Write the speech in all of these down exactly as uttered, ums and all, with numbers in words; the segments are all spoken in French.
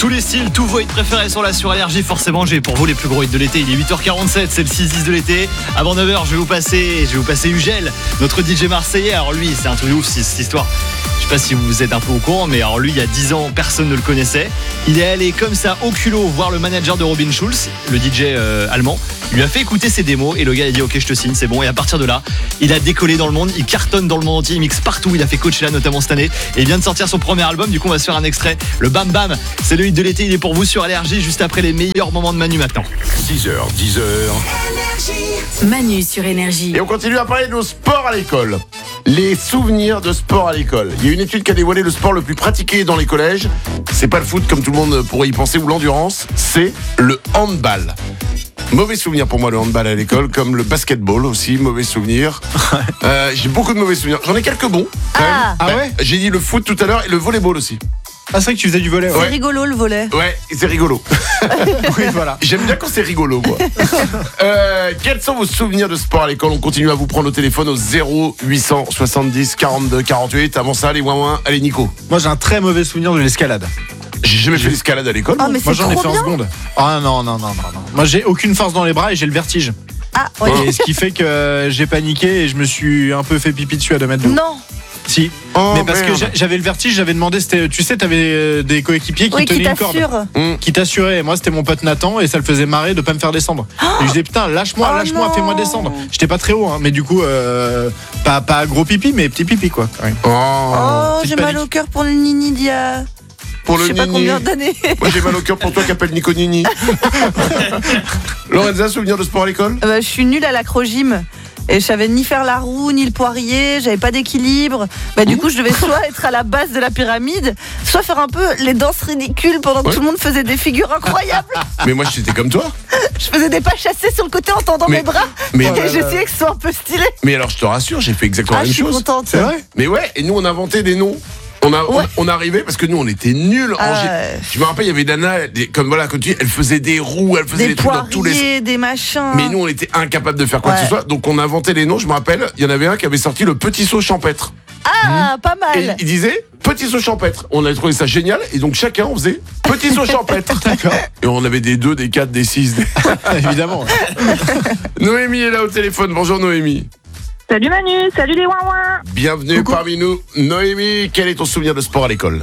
Tous les styles, tous vos hits préférés sont là sur Énergie. Forcément, j'ai pour vous les plus gros hits de l'été. Il est huit heures quarante-sept, c'est le six dix de l'été. Avant neuf heures, je vais vous passer, je vais vous passer Ugel, notre D J marseillais. Alors lui, c'est un truc de ouf cette histoire. Je sais pas si vous êtes un peu au courant, mais alors lui, il y a dix ans, personne ne le connaissait. Il est allé comme ça au culot voir le manager de Robin Schulz, le D J euh, allemand. Il lui a fait écouter ses démos et le gars a dit ok, je te signe, c'est bon. Et à partir de là, il a décollé dans le monde, il cartonne dans le monde entier, il mixe partout. Il a fait Coachella notamment cette année et il vient de sortir son premier album. Du coup, on va se faire un extrait. Le Bam Bam, c'est le hit de l'été. Il est pour vous sur Énergie juste après les meilleurs moments de Manu maintenant. six heures, dix heures. Manu sur Énergie. Et on continue à parler de nos sports à l'école. Les souvenirs de sport à l'école. Il y a une étude qui a dévoilé le sport le plus pratiqué dans les collèges. C'est pas le foot comme tout le monde pourrait y penser ou l'endurance, c'est le handball. Mauvais souvenir pour moi le handball à l'école, comme le basketball aussi, mauvais souvenir. Euh, j'ai beaucoup de mauvais souvenirs. J'en ai quelques bons. Quand Ah. même. Ah Bah, ouais j'ai dit le foot tout à l'heure et le volleyball aussi. Ah, c'est vrai que tu faisais du volley. Ouais. Ouais, C'est rigolo le volet. Ouais, c'est rigolo. oui, voilà. J'aime bien quand c'est rigolo, moi. euh, quels sont vos souvenirs de sport à l'école? On continue à vous prendre au téléphone au zéro huit cent soixante-dix quarante-deux quarante-huit. Avant ça, allez, ouin ouin. Allez, Nico. Moi, j'ai un très mauvais souvenir de l'escalade. J'ai jamais fait l'escalade à l'école. Ah, moi. mais Moi, c'est j'en ai trop fait en bien. seconde. Ah non, non, non, non, non. Moi, j'ai aucune force dans les bras et j'ai le vertige. Ah, ouais. Et ce qui fait que j'ai paniqué et je me suis un peu fait pipi dessus à deux mètres de haut. Non. Si. Oh, mais parce merde. que j'a- j'avais le vertige, j'avais demandé, c'était, tu sais, t'avais euh, des coéquipiers qui Oui, qui tenaient une corde. t'assure. Qui t'assuraient. Et moi, c'était mon pote Nathan et ça le faisait marrer de pas me faire descendre. Et je disais, putain, lâche-moi, Oh lâche-moi, non. fais-moi descendre. J'étais pas très haut, hein, mais du coup, euh, pas, pas gros pipi, mais petit pipi, quoi. Ouais. Oh. Oh, petite j'ai mal panique. au cœur pour le Nini d'il y a Pour je le sais pas Nini. combien d'années. Moi, j'ai mal au cœur pour toi qui appelle Nico Nini. Lorenza, souvenir de sport à l'école? Euh, je suis nulle à l'acrogym. Et je savais ni faire la roue, ni le poirier, j'avais pas d'équilibre. Bah, du coup, je devais soit être à la base de la pyramide, soit faire un peu les danses ridicules pendant que Ouais. tout le monde faisait des figures incroyables. Mais moi, j'étais comme toi. Je faisais des pas chassés sur le côté en tendant Mais- mes bras. mais- et j'essayais que ce soit un peu stylé. Mais alors, je te rassure, j'ai fait exactement Ah, la je même suis chose. contente. C'est vrai? Mais ouais, et nous, on inventait des noms. On, a, Ouais. on, on arrivait parce que nous, on était nuls en Ah, gé- ouais. Je me rappelle, il y avait Dana, des- comme voilà, comme tu dis, elle faisait des roues, elle faisait des, Des trucs dans tous les. poiriers, des machins. Mais nous, on était incapables de faire quoi que Ouais. ce soit. Donc, on inventait les noms. Je me rappelle, il y en avait un qui avait sorti le petit saut champêtre. Ah, pas Et mal. il disait petit saut champêtre. On avait trouvé ça génial. Et donc, chacun, on faisait petit saut champêtre. D'accord. Et on avait des deux, des quatre, des six. Des... Évidemment. Noémie est là au téléphone. Bonjour, Noémie. Salut Manu, salut les ouin-ouin. Bienvenue Coucou. parmi nous. Noémie, quel est ton souvenir de sport à l'école?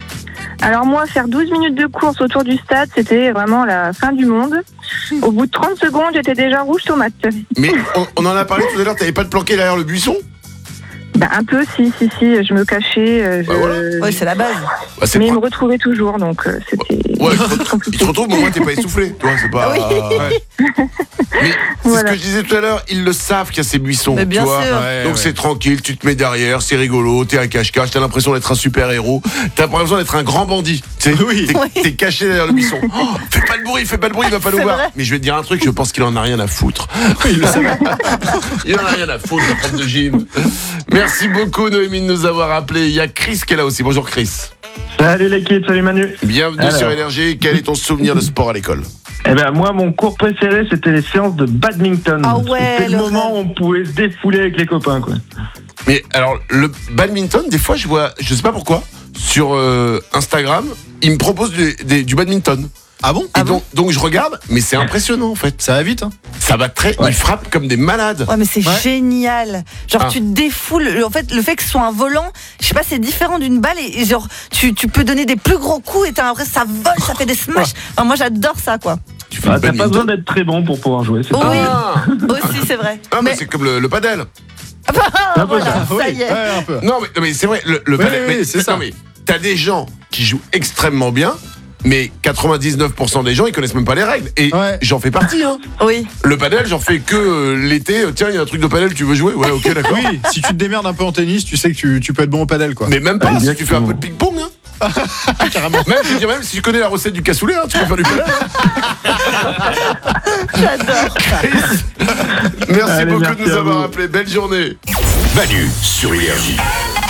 Alors moi, faire douze minutes de course autour du stade, c'était vraiment la fin du monde. Au bout de trente secondes, j'étais déjà rouge tomate. Mais on, on en a parlé tout à l'heure. T'avais pas de planqué derrière le buisson? Bah, un peu, si, si, si, je me cachais. euh, je- Bah voilà. Ouais, c'est la base. Bah, c'est Mais ils pas- me retrouvaient toujours, donc euh, c'était Ouais, il te retrouve- il compliqué. te retrouve, mais au moins t'es pas essoufflé. Toi, c'est pas. Oui. Ouais. Mais c'est Voilà. ce que je disais tout à l'heure. Ils le savent qu'il y a ces buissons. Mais bien tu vois. sûr. Ouais, Donc ouais. c'est tranquille, tu te mets derrière, c'est rigolo, t'es un cache-cache, t'as l'impression d'être un super-héros, t'as l'impression d'être un grand bandit. Tu sais, Oui. T'es, Oui. t'es caché derrière le buisson. Oh, fais pas de bruit, fais pas de bruit, il va pas nous C'est voir. vrai. Mais je vais te dire un truc, je pense qu'il en a rien à foutre. Il le savait. Il en a rien à foutre, le prof de gym. Merci beaucoup, Noémie, de nous avoir appelé. Il y a Chris qui est là aussi. Bonjour, Chris. Salut l'équipe, salut Manu. Bienvenue Alors. sur Énergie. Quel est ton souvenir de sport à l'école? Eh ben moi, mon cours préféré, c'était les séances de badminton. Ah ouais, C'était le le moment où on pouvait se défouler avec les copains, quoi. Mais alors, le badminton, des fois, je vois, je sais pas pourquoi, sur euh, Instagram, ils me proposent du, des- du badminton. Ah bon? Et donc, donc je regarde, mais c'est impressionnant en fait. Ça va vite, hein? Ça va très, ils frappent comme des malades. Ouais, mais c'est Ouais. génial. Genre, Ah. tu te défoules. En fait, le fait que ce soit un volant, je sais pas, c'est différent d'une balle. Et, et genre, tu, tu peux donner des plus gros coups et t'as l'impression que ça vole, ça fait des smashs. Enfin, moi, j'adore ça, quoi. Tu fais Ah, du t'as pas badminton. besoin d'être très bon pour pouvoir jouer, c'est Oui, Ah, aussi, c'est vrai. ah, mais mais c'est comme le, le padel. Ah, un peu voilà, ça, ça y est. Ouais, un peu. Non mais, non, mais c'est vrai, le, le Oui, padel. oui, mais, c'est mais ça. non, mais t'as des gens qui jouent extrêmement bien, mais quatre-vingt-dix-neuf pour cent des gens ils connaissent même pas les règles. Et Ouais. j'en fais partie. Hein. Oui. Le padel, j'en fais que euh, l'été. Tiens, il y a un truc de padel, tu veux jouer? Ouais, ok, d'accord. Oui, si tu te démerdes un peu en tennis, tu sais que tu, tu peux être bon au padel, quoi. Mais même pas, Ah, si tu fais un peu de exactement. ping-pong. Hein. Même, je veux dire, même si tu connais la recette du cassoulet, hein, tu peux faire du padel. J'adore. Merci Allez, beaucoup merci de nous à avoir vous. appelés. Belle journée. Manu sur Énergie.